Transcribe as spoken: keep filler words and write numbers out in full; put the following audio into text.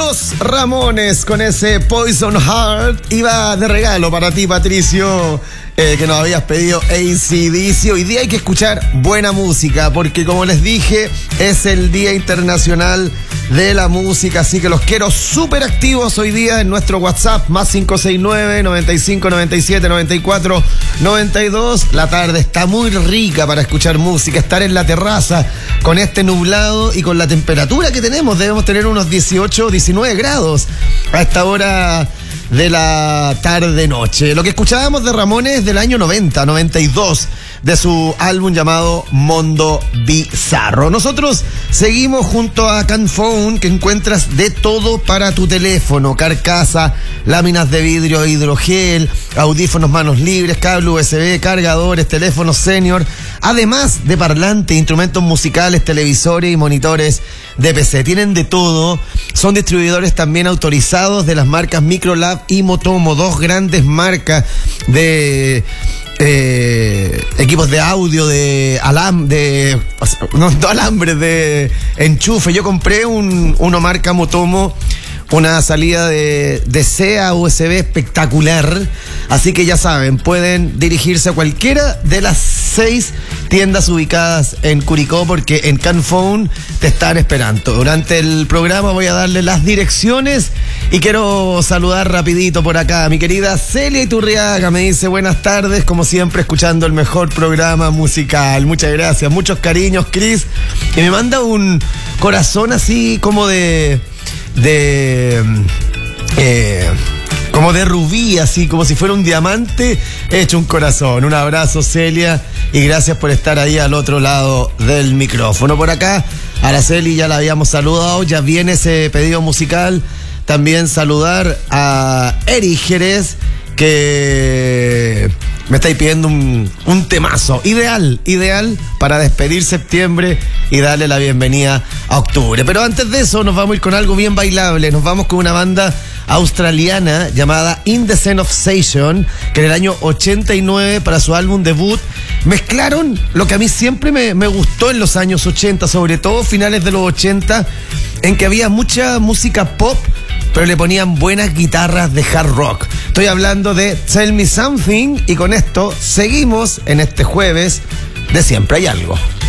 Los Ramones con ese Poison Heart. Iba de regalo para ti, Patricio, eh, que nos habías pedido A C D C. Hoy día hay que escuchar buena música, porque como les dije, es el Día Internacional de la Música, así que los quiero súper activos hoy día en nuestro WhatsApp, más cinco seis nueve, noventa y cinco, noventa y siete, noventa y cuatro, noventa y dos. La tarde está muy rica para escuchar música, estar en la terraza con este nublado y con la temperatura que tenemos. Debemos tener unos dieciocho, diecinueve grados a esta hora de la tarde-noche. Lo que escuchábamos de Ramones del año noventa, noventa y dos, de su álbum llamado Mondo Bizarro. Nosotros seguimos junto a Canphone, que encuentras de todo para tu teléfono: carcasa, láminas de vidrio, hidrogel, audífonos manos libres, cable U S B, cargadores, teléfonos senior, además de parlantes, instrumentos musicales, televisores y monitores de P C. Tienen de todo. Son distribuidores también autorizados de las marcas Microlab y Motomo, dos grandes marcas de eh, equipos de audio, de alam, de no, no alambres, de enchufe. Yo compré un uno marca Motomo, una salida de, de C a U S B espectacular. Así que ya saben, pueden dirigirse a cualquiera de las seis tiendas ubicadas en Curicó, porque en Canphone te están esperando. Durante el programa voy a darle las direcciones y quiero saludar rapidito por acá a mi querida Celia Iturriaga. Me dice: buenas tardes, como siempre escuchando el mejor programa musical. Muchas gracias, muchos cariños, Cris. Y me manda un corazón así como de... de eh, como de rubí, así como si fuera un diamante hecho un corazón. Un abrazo, Celia, y gracias por estar ahí al otro lado del micrófono. Por acá, Araceli ya la habíamos saludado, ya viene ese pedido musical. También saludar a Eri Jerez, que me estáis pidiendo un, un temazo ideal, ideal para despedir septiembre y darle la bienvenida a octubre. Pero antes de eso nos vamos a ir con algo bien bailable. Nos vamos con una banda australiana llamada In the Zen of Station, que en el año ochenta y nueve, para su álbum debut, mezclaron lo que a mí siempre me, me gustó en los años ochenta, sobre todo finales de los ochenta, en que había mucha música pop, pero le ponían buenas guitarras de hard rock. Estoy hablando de Tell Me Something, y con esto seguimos en este jueves de Siempre Hay Algo.